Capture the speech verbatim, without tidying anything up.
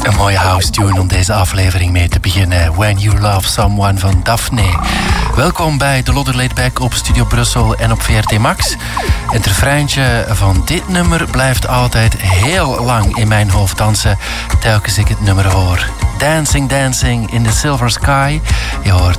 Een mooie house tune om deze aflevering mee te beginnen. When You Love Someone van Daphne. Welkom bij de Lodder Laid Back op Studio Brussel en op V R T Max. Het refreintje van dit nummer blijft altijd heel lang in mijn hoofd dansen, telkens ik het nummer hoor. Dancing, dancing in the silver sky. Je hoort